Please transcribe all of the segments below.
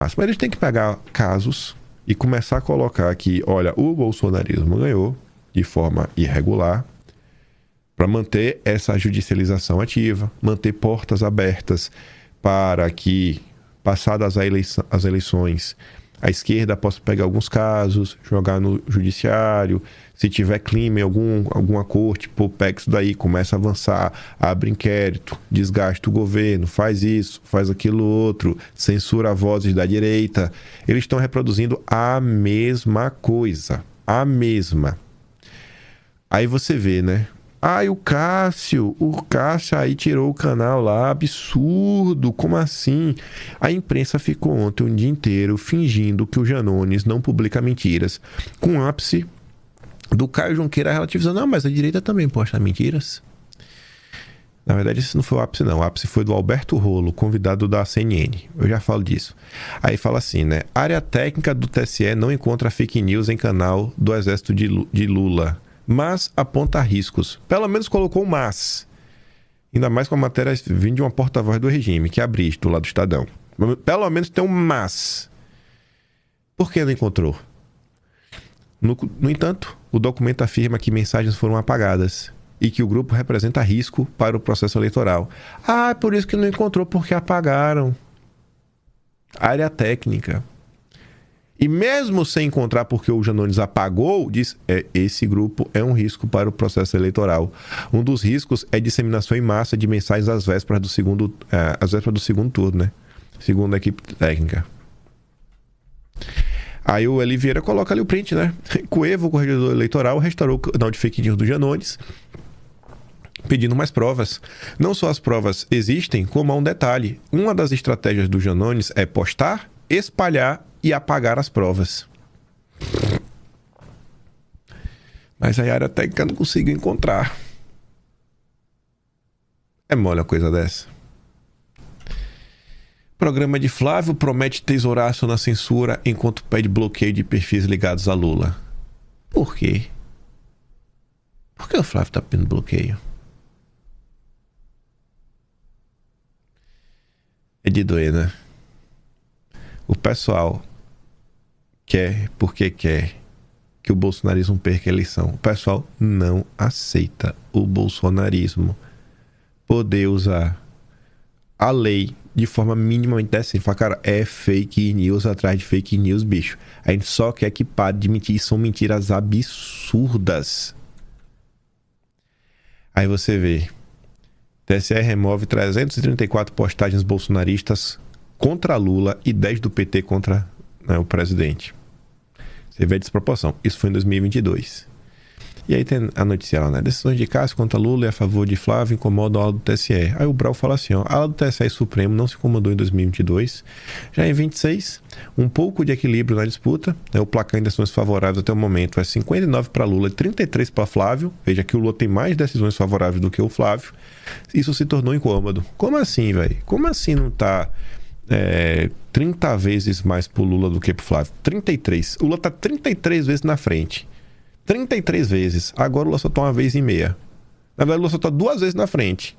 Mas eles têm que pegar casos e começar a colocar que, olha, o bolsonarismo ganhou de forma irregular para manter essa judicialização ativa, manter portas abertas para que, passadas as eleições, a esquerda possa pegar alguns casos, jogar no judiciário. Se tiver clima em alguma corte, pô, pega isso daí, começa a avançar, abre inquérito, desgasta o governo, faz isso, faz aquilo outro, censura vozes da direita. Eles estão reproduzindo a mesma coisa, a mesma. Aí você vê, né? O Cássio aí tirou o canal lá, absurdo, como assim? A imprensa ficou ontem um dia inteiro fingindo que o Janones não publica mentiras, com o ápice do Caio Junqueira relativizando, não, mas a direita também posta mentiras. Na verdade, esse não foi o ápice, não. O ápice foi do Alberto Rolo, convidado da CNN. Eu já falo disso. Aí fala assim, né? Área técnica do TSE não encontra fake news em canal do Exército de Lula, mas aponta riscos. Pelo menos colocou um mas. Ainda mais com a matéria vindo de uma porta-voz do regime, que é a Bristo, lá do Estadão. Pelo menos tem um mas. Por que não encontrou? No entanto, o documento afirma que mensagens foram apagadas e que o grupo representa risco para o processo eleitoral. É por isso que não encontrou, porque apagaram. Área técnica. E mesmo sem encontrar porque o Janones apagou, diz, esse grupo é um risco para o processo eleitoral. Um dos riscos é disseminação em massa de mensagens às vésperas do segundo turno, né? Segundo a equipe técnica. Aí o Eli Vieira coloca ali o print, né? Cuevo, o corregedor eleitoral, restaurou o canal de fake news do Janones, pedindo mais provas. Não só as provas existem, como há um detalhe. Uma das estratégias do Janones é postar, espalhar e apagar as provas. Mas a área técnica não conseguiu encontrar. É mole uma coisa dessa. Programa de Flávio promete tesouraço na censura enquanto pede bloqueio de perfis ligados a Lula. Por quê? Por que o Flávio está pedindo bloqueio? É de doer, né? O pessoal quer porque quer que o bolsonarismo perca a eleição. O pessoal não aceita o bolsonarismo poder usar a lei de forma minimamente decente. Fala, cara, é fake news atrás de fake news, bicho. A gente só quer que pare de mentir. São mentiras absurdas. Aí você vê. TSE remove 334 postagens bolsonaristas contra Lula e 10 do PT contra, né, o presidente. Você vê a desproporção. Isso foi em 2022. E aí tem a notícia lá, né? Decisões de Cássio contra Lula e a favor de Flávio incomodam a ala do TSE. Aí o Brau fala assim, ó, a ala do TSE Supremo não se incomodou em 2022. Já em 26, um pouco de equilíbrio na disputa, né? O placar em decisões favoráveis até o momento é 59 para Lula e 33 para Flávio. Veja que o Lula tem mais decisões favoráveis do que o Flávio. Isso se tornou incômodo. Como assim, velho? Como assim não tá 30 vezes mais pro Lula do que pro Flávio? 33. O Lula tá 33 vezes na frente. 33 vezes. Agora o Lula só tá uma vez e meia. Na verdade, o Lula só tá 2 vezes na frente.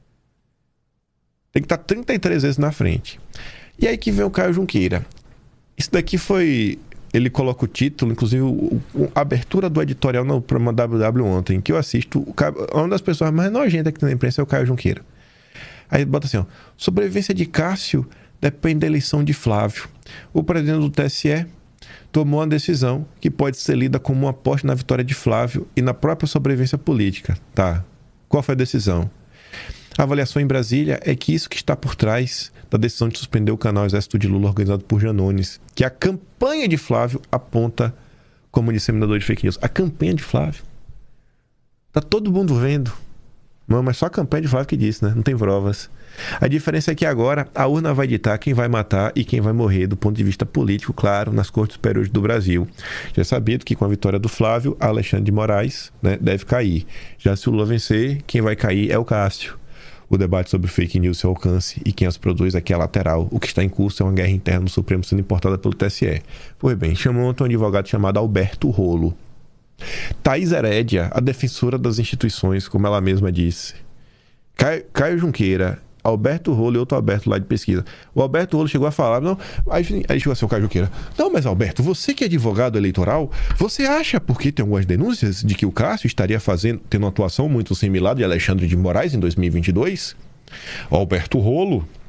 Tem que estar 33 vezes na frente. E aí que vem o Caio Junqueira. Isso daqui foi... Ele coloca o título, inclusive a abertura do editorial no programa WW ontem, que eu assisto. Uma das pessoas mais nojentas que tem na imprensa é o Caio Junqueira. Aí bota assim, ó. Sobrevivência de Cássio depende da eleição de Flávio. O presidente do TSE tomou uma decisão que pode ser lida como uma aposta na vitória de Flávio e na própria sobrevivência política. Tá. Qual foi a decisão? A avaliação em Brasília é que isso que está por trás da decisão de suspender o canal Exército de Lula organizado por Janones, que a campanha de Flávio aponta como disseminador de fake news. A campanha de Flávio. Tá todo mundo vendo. Não, mas só a campanha de Flávio que disse, né? Não tem provas. A diferença é que agora a urna vai ditar quem vai matar e quem vai morrer do ponto de vista político, claro, nas cortes superiores do Brasil. Já é sabido que com a vitória do Flávio, Alexandre de Moraes, né, deve cair. Já se o Lula vencer, quem vai cair é o Cássio. O debate sobre fake news, seu alcance e quem as produz aqui é lateral. O que está em curso é uma guerra interna no Supremo sendo importada pelo TSE. Pois bem, chamou ontem um advogado chamado Alberto Rolo. Thaís Herédia, a defensora das instituições, como ela mesma disse. Caio Junqueira Alberto Rolo e outro Alberto lá de pesquisa. O Alberto Rolo chegou a falar, não, aí chegou assim o Caio Junqueira. Não, mas Alberto, você que é advogado eleitoral, você acha, porque tem algumas denúncias de que o Cássio estaria tendo uma atuação muito similar de Alexandre de Moraes em 2022? O Alberto Rolo